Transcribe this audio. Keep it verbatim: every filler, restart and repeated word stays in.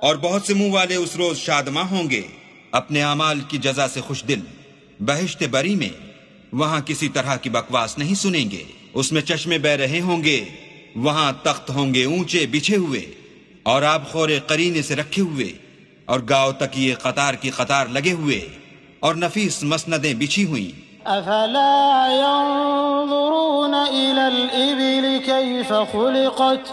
और बहुत से मुंह वाले उस रोज शादमा होंगे, अपने अमाल की जजा से खुश दिल। बहिश्त बरी में वहां किसी तरह की बकवास नहीं सुनेंगे। उसमें चश्मे बह रहे होंगे, वहां तख्त होंगे ऊंचे बिछे हुए और आप खोरे करीने से रखे हुए, और गांव तक ये कतार की कतार लगे हुए और नफीस मसनदें बिछी हुई। अफला यंज़ुरून इलल इबिल कैफ़ खुलिक़त